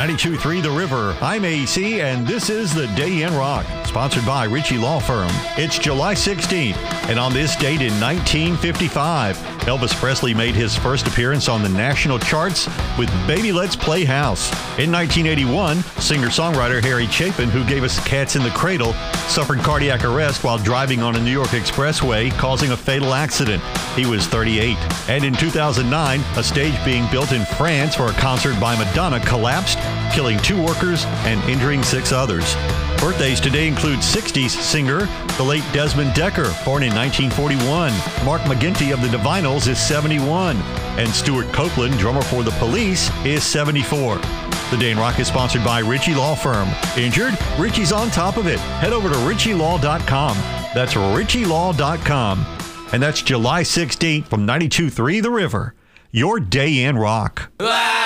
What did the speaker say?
92.3 The River. I'm AC, and this is The Day in Rock, sponsored by Ritchie Law Firm. It's July 16th, and on this date in 1955, Elvis Presley made his first appearance on the national charts with Baby Let's Play House. In 1981, singer-songwriter Harry Chapin, who gave us Cats in the Cradle, suffered cardiac arrest while driving on a New York expressway, causing a fatal accident. He was 38. And in 2009, a stage being built in France for a concert by Madonna collapsed, killing 2 workers and injuring 6 others. Birthdays today include 60s singer, the late Desmond Decker, born in 1941. Mark McGinty of the Divinyls is 71. And Stuart Copeland, drummer for The Police, is 74. The Day in Rock is sponsored by Ritchie Law Firm. Injured? Ritchie's on top of it. Head over to RitchieLaw.com. That's RitchieLaw.com. And that's July 16th from 92.3 The River. Your Day in Rock.